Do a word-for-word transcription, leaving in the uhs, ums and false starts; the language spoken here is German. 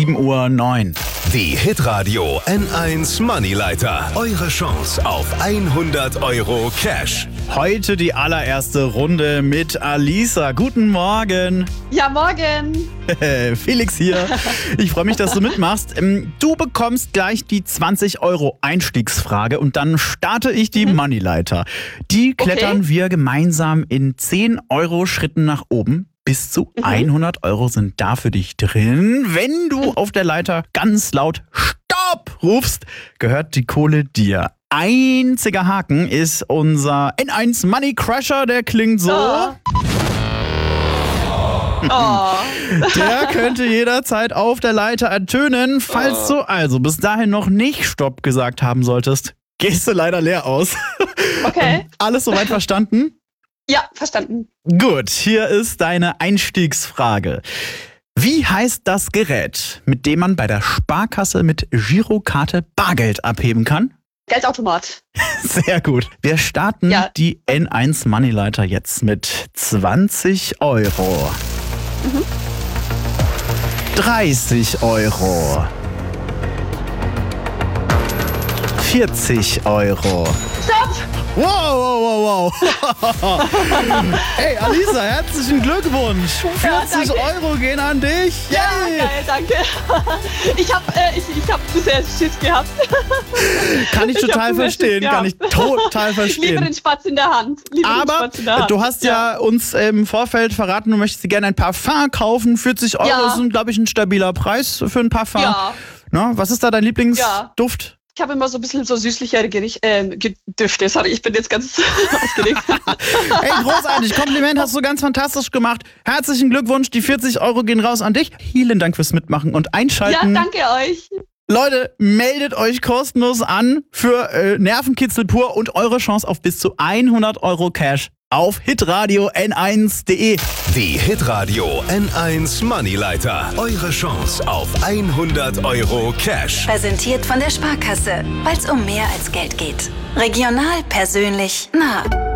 sieben Uhr neun. Die Hitradio N eins Moneyleiter. Eure Chance auf hundert Euro Cash. Heute die allererste Runde mit Alisa. Guten Morgen. Ja, morgen. Felix hier. Ich freue mich, dass du mitmachst. Du bekommst gleich die zwanzig Euro Einstiegsfrage und dann starte ich die mhm. Moneyleiter. Die klettern okay. wir gemeinsam in zehn Euro Schritten nach oben. Bis zu mhm. hundert Euro sind da für dich drin. Wenn du auf der Leiter ganz laut Stopp rufst, gehört die Kohle dir. Einziger Haken ist unser N eins Money Crusher, der klingt so. Oh. Oh. Der könnte jederzeit auf der Leiter ertönen. Falls oh. du also bis dahin noch nicht Stopp gesagt haben solltest, gehst du leider leer aus. Okay. Alles soweit verstanden? Ja, verstanden. Gut, hier ist deine Einstiegsfrage. Wie heißt das Gerät, mit dem man bei der Sparkasse mit Girokarte Bargeld abheben kann? Geldautomat. Sehr gut. Wir starten ja. die N eins Moneyleiter jetzt mit zwanzig Euro. Mhm. dreißig Euro. vierzig Euro. Stopp! Wow, wow, wow, wow. Hey, Alisa, herzlichen Glückwunsch. vierzig ja, Euro gehen an dich. Ja, Yay. Geil, danke. Ich habe äh, ich, ich hab bisher Schiss gehabt. Kann ich total ich verstehen, kann ich total verstehen. Lieber den Spatz in der Hand. Lieber Aber den Spatz in der Hand. Du hast ja, ja uns im Vorfeld verraten, du möchtest dir gerne ein Parfum kaufen. vierzig Euro ja. ist, glaube ich, ein stabiler Preis für ein Parfum. Ja. Na, was ist da dein Lieblingsduft? Ja. Ich habe immer so ein bisschen so süßlichere Gericht, äh, Düfte. Sorry, ich bin jetzt ganz aufgeregt. Hey, großartig. Kompliment, hast du ganz fantastisch gemacht. Herzlichen Glückwunsch. Die vierzig Euro gehen raus an dich. Vielen Dank fürs Mitmachen und Einschalten. Ja, danke euch. Leute, meldet euch kostenlos an für äh, Nervenkitzel pur und eure Chance auf bis zu hundert Euro Cash auf hitradio n eins punkt de. Die Hitradio N eins Moneyleiter. Eure Chance auf hundert Euro Cash. Präsentiert von der Sparkasse, weil es um mehr als Geld geht. Regional, persönlich, nah.